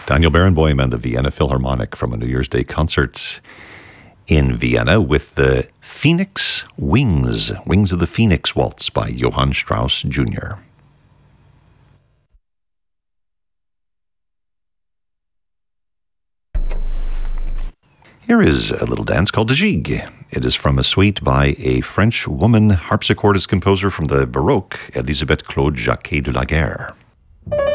Daniel Barenboim and the Vienna Philharmonic from a New Year's Day concert in Vienna with the Phoenix Wings, Wings of the Phoenix Waltz by Johann Strauss Jr. Here is a little dance called the Gigue. It is from a suite by a French woman harpsichordist composer from the Baroque, Elisabeth Claude Jacquet de la Guerre.